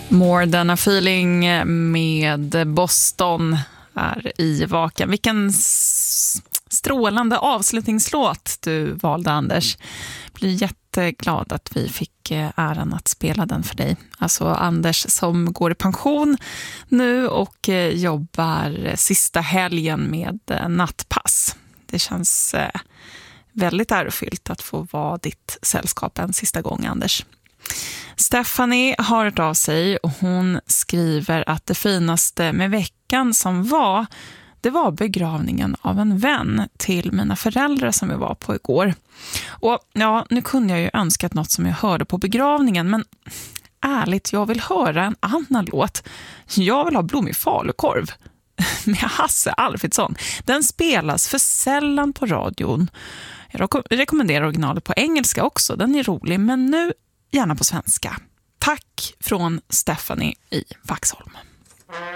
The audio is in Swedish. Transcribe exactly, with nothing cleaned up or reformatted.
More than a feeling med Boston här i Vaken. Vilken strålande avslutningslåt du valde, Anders. Blir jätteglad att vi fick äran att spela den för dig. Alltså Anders som går i pension nu och jobbar sista helgen med nattpass. Det känns väldigt ärofyllt att få vara ditt sällskap en sista gång, Anders. Stephanie har hört av sig och hon skriver att det finaste med veckan som var, det var begravningen av en vän till mina föräldrar som vi var på igår. Och ja, nu kunde jag ju önskat något som jag hörde på begravningen, men ärligt, jag vill höra en annan låt. Jag vill ha blommig falukorv med Hasse Alfredsson. Den spelas för sällan på radion. Jag rekommenderar originalet på engelska också, den är rolig, men nu gärna på svenska. Tack från Stephanie i Vaxholm.